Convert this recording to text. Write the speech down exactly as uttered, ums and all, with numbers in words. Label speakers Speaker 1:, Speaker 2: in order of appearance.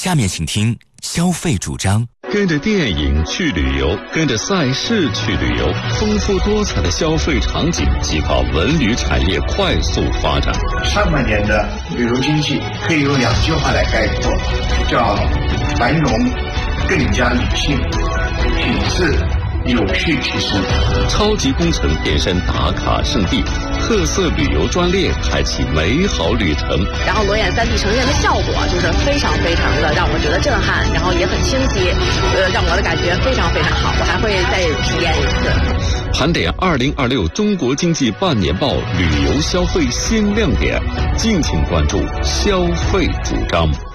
Speaker 1: 下面请听消费主张。
Speaker 2: 跟着电影去旅游，跟着赛事去旅游，丰富多彩的消费场景即靠文旅产业快速发展。
Speaker 3: 上半年的旅游经济可以用两句话来概括，叫繁荣更加理性，品质有序提升。
Speaker 2: 超级工程变身打卡圣地，特色旅游专列开启美好旅程。
Speaker 4: 然后裸眼 三 D 呈现的效果就是非常非常的让我觉得震撼，然后也很清晰，呃，让我的感觉非常非常好，我还会再体验一次。
Speaker 2: 盘点二零二六中国经济半年报旅游消费新亮点，敬请关注消费主张。